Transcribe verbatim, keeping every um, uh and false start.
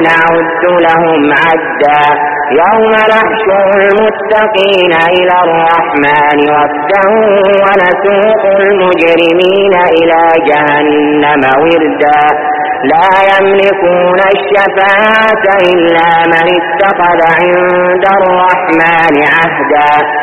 نعد لهم عدا يوم نحشر المتقين إلى الرحمن وفدا ونسوق المجرمين إلى جهنم وردا لا يملكون الشفاعة إلا من اتخذ عند الرحمن عهدا